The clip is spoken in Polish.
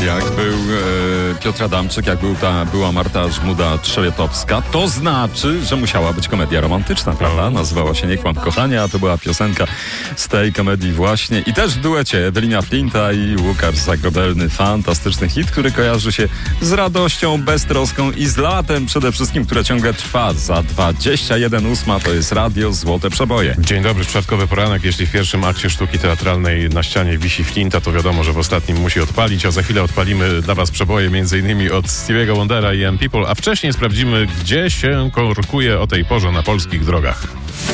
jak był Piotr Adamczyk, jak była Marta Żmuda-Trzewiatowska, to znaczy, że musiała być komedia romantyczna, prawda? Nazywała się Nie kłam kochanie, a to była piosenka z tej komedii właśnie. I też w duecie Ewelina Flinta i Łukasz Zagrobelny. Fantastyczny hit, który kojarzy się z radością, beztroską i z latem przede wszystkim, które ciągle trwa. Za 21:08 to jest Radio Złote Przeboje. Dzień dobry, czwartkowy poranek. Jeśli w pierwszym akcie sztuki teatralnej na ścianie wisi Flinta, to wiadomo, że w ostatnim musi odpalić, a za chwilę odpalimy dla was przeboje m.in. od Stevie'ego Wondera i M People, a wcześniej sprawdzimy, gdzie się korkuje o tej porze na polskich drogach.